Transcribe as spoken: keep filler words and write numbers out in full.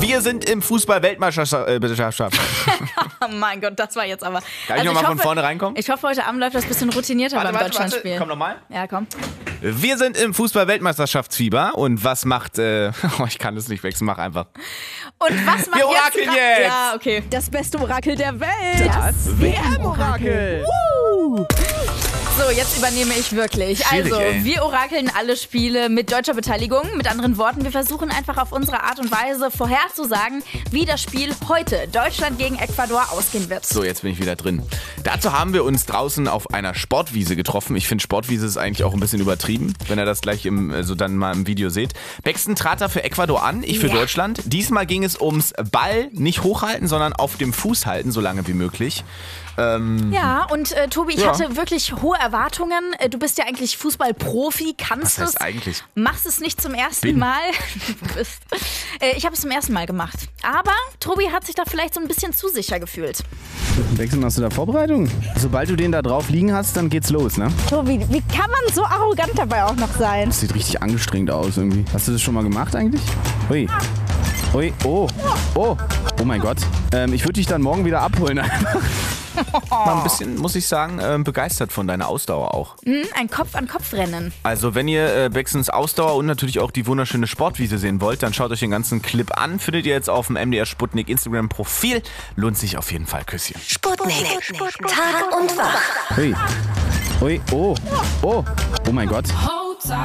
Wir sind im Fußball-Weltmeisterschaft. Oh mein Gott, das war jetzt aber... Kann ich Also nochmal ich von hoffe- vorne reinkommen? Ich hoffe, heute Abend läuft das ein bisschen routinierter Warte, beim warte, Deutschlandspiel. warte. Komm nochmal. Ja, komm. Wir sind im Fußball-Weltmeisterschaftsfieber und was macht... Äh, oh, ich kann das nicht wechseln, mach einfach. Und was macht Wir orakeln jetzt... jetzt. Ja, okay. Das beste Orakel der Welt. Das W M-Orakel. So, jetzt übernehme ich wirklich. Schwierig, also, ey. wir orakeln alle Spiele mit deutscher Beteiligung. Mit anderen Worten, wir versuchen einfach auf unsere Art und Weise vorherzusagen, wie das Spiel heute, Deutschland gegen Ecuador, ausgehen wird. So, jetzt bin ich wieder drin. Dazu haben wir uns draußen auf einer Sportwiese getroffen. Ich finde, Sportwiese ist eigentlich auch ein bisschen übertrieben, wenn ihr das gleich im, also dann mal im Video seht. Bexton trat da für Ecuador an, ich für Ja. Deutschland. Diesmal ging es ums Ball nicht hochhalten, sondern auf dem Fuß halten, so lange wie möglich. Ähm, Ja, und äh, Tobi, ich Ja. hatte wirklich hohe Erwartungen. Äh, Du bist ja eigentlich Fußballprofi, kannst Was heißt es. eigentlich? Machst es nicht zum ersten Bin. Mal. Du bist. Äh, ich habe es zum ersten Mal gemacht. Aber Tobi hat sich da vielleicht so ein bisschen zu sicher gefühlt. Wechsel, machst du da Vorbereitung? Sobald du den da drauf liegen hast, dann geht's los, ne? Tobi, wie kann man so arrogant dabei auch noch sein? Das sieht richtig angestrengt aus irgendwie. Hast du das schon mal gemacht eigentlich? Ui. Ui, oh. Oh. Oh mein Gott. Ähm, ich würde dich dann morgen wieder abholen. Mal ein bisschen, muss ich sagen, äh, begeistert von deiner Ausdauer auch. Hm, ein Kopf-an-Kopf-Rennen. Also wenn ihr äh, Bextons Ausdauer und natürlich auch die wunderschöne Sportwiese sehen wollt, dann schaut euch den ganzen Clip an. Findet ihr jetzt auf dem M D R Sputnik Instagram-Profil. Lohnt sich auf jeden Fall. Küsschen. Sputnik. Tag und Wach. Ui. Ui, oh. Oh. Oh mein Gott. Oh